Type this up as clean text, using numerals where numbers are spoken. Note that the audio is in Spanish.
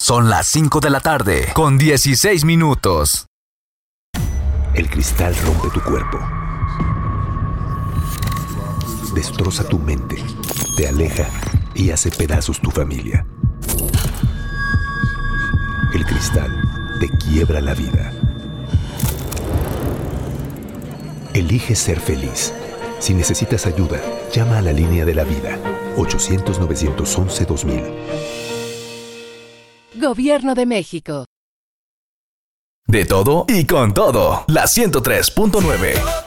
Son las 5 de la tarde, con 16 minutos. El cristal rompe tu cuerpo. Destroza tu mente, te aleja y hace pedazos tu familia. El cristal te quiebra la vida. Elige ser feliz. Si necesitas ayuda, llama a la línea de la vida, 800-911-2000. Gobierno de México. De todo y con todo, la 103.9.